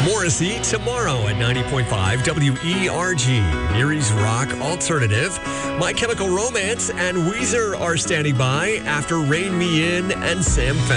Morrissey tomorrow at 90.5 WERG. Erie's Rock Alternative. My Chemical Romance and Weezer are standing by after Rain Me In and Sam Fender.